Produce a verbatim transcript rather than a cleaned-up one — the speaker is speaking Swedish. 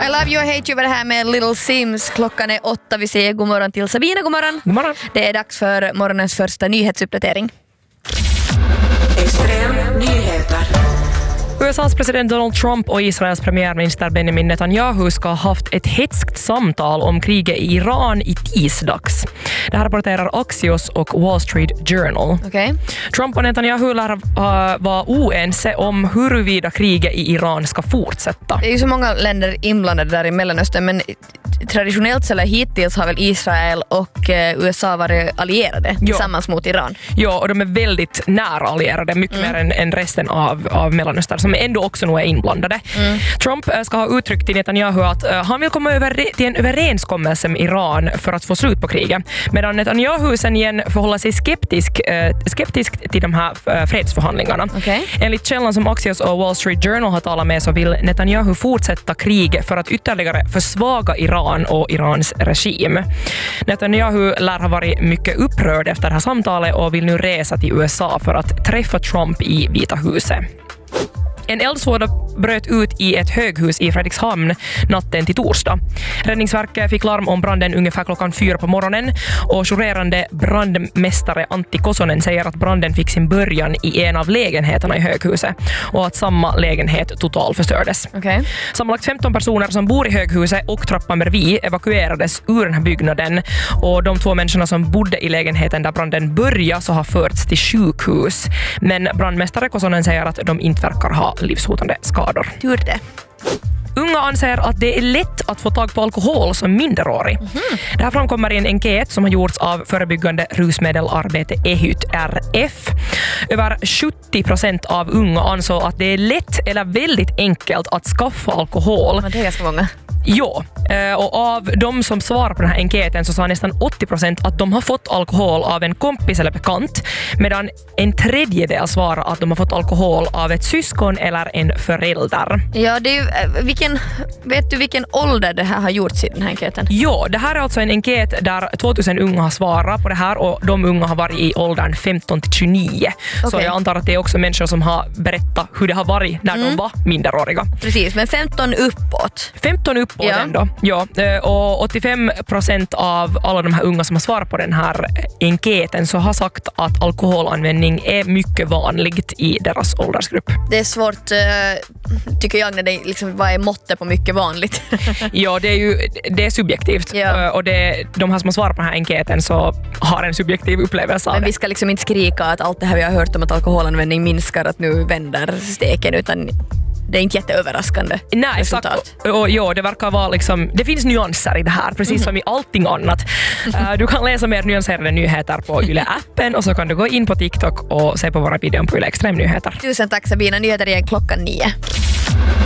I love you, I hate you var det här med Little Sims. Klockan är åtta, vi säger god morgon till Sabina, god morgon. God morgon. Det är dags för morgonens första nyhetsuppdatering. Extrem nyheter. U S A:s president Donald Trump och Israels premiärminister Benjamin Netanyahu ska ha haft ett hetskt samtal om kriget i Iran i tisdags. Det här rapporterar Axios och Wall Street Journal. Okay. Trump och Netanyahu lär uh, vara oense om huruvida kriget i Iran ska fortsätta. Det är ju så många länder inblandade där i Mellanöstern, men traditionellt eller hittills har väl Israel och eh, U S A varit allierade ja. tillsammans mot Iran. Ja, och de är väldigt nära allierade, mycket mm. mer än, än resten av, av Mellanöstern, som ändå också nog är inblandade. Mm. Trump äh, ska ha uttryckt till Netanyahu att äh, han vill komma över till en överenskommelse med Iran för att få slut på kriget. Medan Netanyahu sen igen förhåller sig skeptisk, äh, skeptisk till de här äh, fredsförhandlingarna. Okay. Enligt källan som Axios och Wall Street Journal har talat med så vill Netanyahu fortsätta kriget för att ytterligare försvaga Iran och Irans regim. Netanyahu lär ha varit mycket upprörd efter det här samtalet och vill nu resa till U S A för att träffa Trump i Vita huset. En eldsvåda bröt ut i ett höghus i Fredrikshamn natten till torsdag. Räddningsverket fick larm om branden ungefär klockan fyra på morgonen och jurerande brandmästare Antti Kosonen säger att branden fick sin början i en av lägenheterna i höghuset och att samma lägenhet totalförstördes. Okay. Sammanlagt femton personer som bor i höghuset och trappan bredvid evakuerades ur den här byggnaden och de två människorna som bodde i lägenheten där branden började så har förts till sjukhus. Men brandmästare Kosonen säger att de inte verkar ha livshotande skador. Tur det. Unga anser att det är lätt att få tag på alkohol som minderårig. Mm-hmm. Det här framkommer i en enkät som har gjorts av förebyggande rusmedelsarbete E H Y T R F. Över sjuttio procent av unga ansåg att det är lätt eller väldigt enkelt att skaffa alkohol. Men det är ganska många. Ja, och av de som svarar på den här enkäten så sa nästan åttio procent att de har fått alkohol av en kompis eller bekant, medan en tredjedel svarar att de har fått alkohol av ett syskon eller en förälder. Ja, det är ju, vilken, vet du vilken ålder det här har gjorts i den här enkäten? Ja, det här är alltså en enkät där tvåtusen unga har svarat på det här och de unga har varit i åldern femton till tjugonio. Okay. Så jag antar att det är också människor som har berättat hur det har varit när mm. de var minderåriga. Precis, men femton uppåt. femton uppåt. Ja. Ändå. Ja, och åttiofem procent av alla de här unga som har svarat på den här enkäten så har sagt att alkoholanvändning är mycket vanligt i deras åldersgrupp. Det är svårt, tycker jag, när det liksom, vad är måttet på mycket vanligt? Ja, det är ju det är subjektivt. Ja. Och det, de här som har svarat på den här enkäten så har en subjektiv upplevelse av det. Men vi ska liksom inte skrika att allt det här vi har hört om att alkoholanvändning minskar, att nu vänder steken, utan det är inte jätteöverraskande. Nej, exakt. Och, och, ja, det verkar vara liksom, det finns nyanser i det här, precis mm. som i allting annat. Uh, du kan läsa mer nyanserade nyheter på Yle-appen och så kan du gå in på TikTok och se på våra videor på Yle Extrem Nyheter. Tusen tack Sabina, nyheter igen klockan nio.